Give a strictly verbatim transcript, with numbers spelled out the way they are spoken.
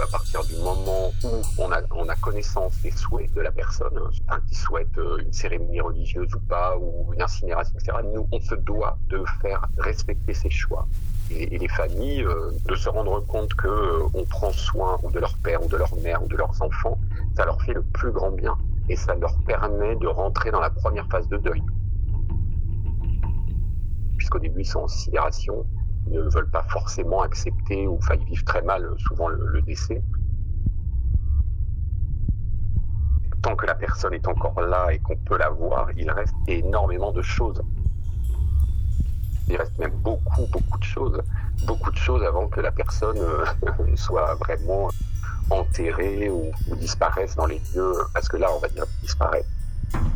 à partir du moment où on a, on a connaissance des souhaits de la personne, hein, qui souhaite une cérémonie religieuse ou pas, ou une incinération, et cetera, nous, on se doit de faire respecter ses choix. Et, et les familles, euh, de se rendre compte que euh, on prend soin ou de leur père, ou de leur mère, ou de leurs enfants, ça leur fait le plus grand bien. Et ça leur permet de rentrer dans la première phase de deuil. Puisqu'au début, ils sont en sidération, ils ne veulent pas forcément accepter, ou enfin, ils vivent très mal, souvent, le, le décès. Tant que la personne est encore là et qu'on peut la voir, il reste énormément de choses. Il reste même beaucoup, beaucoup de choses. Beaucoup de choses avant que la personne euh, soit vraiment enterrée ou, ou disparaisse dans les lieux. Parce que là, on va dire disparaître.